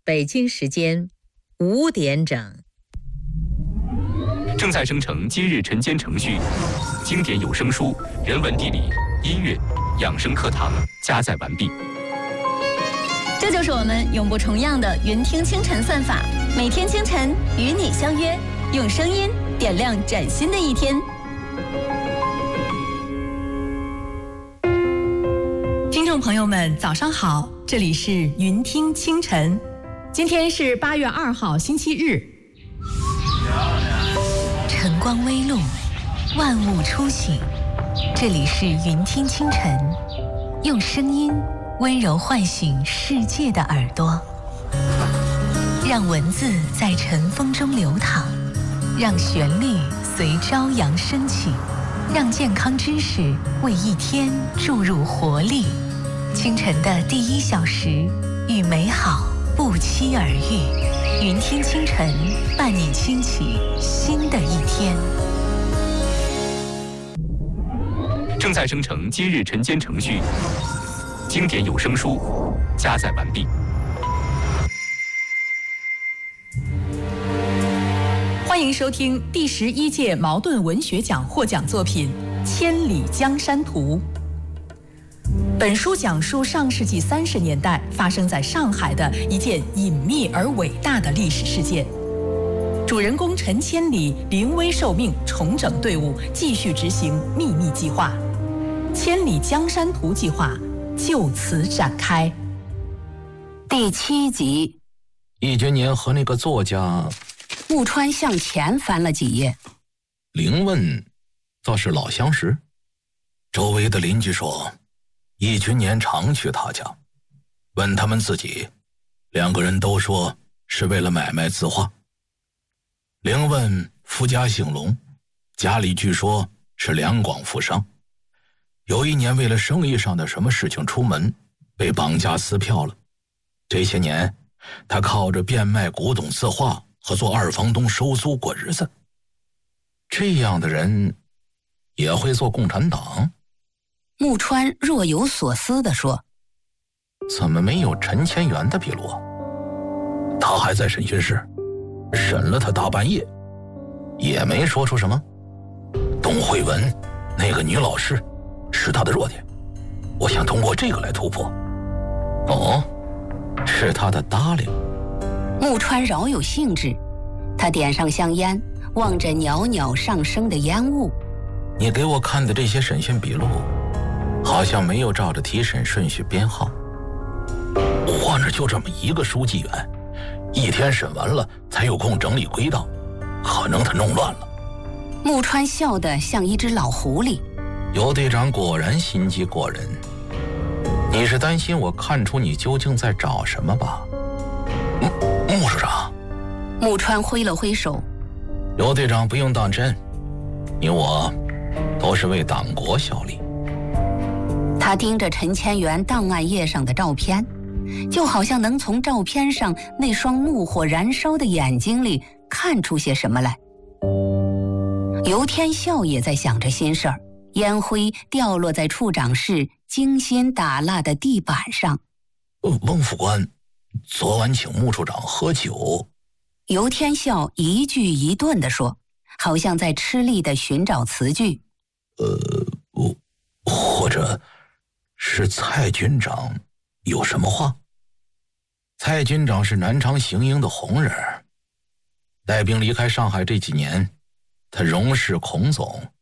北京时间5点整。 正在生成今日晨间程序，经典有声书、人文地理、音乐、养生课堂加载完毕。 这就是我们永不重样的云听清晨算法，每天清晨与你相约，用声音点亮崭新的一天。 听众朋友们，早上好，这里是云听清晨，今天是8月2号，星期日。 晨光微露，万物初醒，这里是云听清晨，用声音温柔唤醒世界的耳朵，让文字在晨风中流淌，让旋律随朝阳升起，让健康知识为一天注入活力。清晨的第1小时，与美好不期而遇。云听清晨，伴你轻启新的一天。 正在生成今日晨间程序，经典有声书加载完毕。 欢迎收听第11届茅盾文学奖获奖作品《千里江山图》。本书讲述上世纪30年代发生在上海的一件隐秘而伟大的历史事件。主人公陈千里临危受命，重整队伍，继续执行秘密计划。千里江山图计划就此展开。 第7集， 易觉年和那个作家木川向前翻了几页。 凌问倒是老相识，周围的邻居说易觉年常去他家，问他们自己，2个人都说是为了买卖字画。凌问夫家姓龙，家里据说是两广富商，有一年为了生意上的什么事情出门，被绑架撕票了。这些年他靠着变卖古董字画和做二房东收租过日子。这样的人也会做共产党？ 木川若有所思地说， 怎么没有陈千元的笔录啊？他还在审讯室审了他大半夜，也没说出什么。董慧文那个女老师是他的弱点，我想通过这个来突破。哦，是他的搭领。 木川饶有兴致，他点上香烟，望着袅袅上升的烟雾。 你给我看的这些审讯笔录好像没有照着提审顺序编号，我这就这么一个书记员，一天审完了才有空整理归档，可能他弄乱了。 木川笑得像一只老狐狸。 尤队长果然心机过人，你是担心我看出你究竟在找什么吧？穆处长。 木川挥了挥手， 尤队长不用当真，你我都是为党国效力。 他盯着陈千元档案页上的照片，就好像能从照片上那双怒火燃烧的眼睛里看出些什么来。尤天笑也在想着心事儿，烟灰掉落在处长室精心打蜡的地板上。 翁副官昨晚请穆处长喝酒。 尤天笑一句一顿地说，好像在吃力地寻找词句。 或者是蔡军长有什么话？蔡军长是南昌行营的红人，带兵离开上海这几年，他荣视孔总，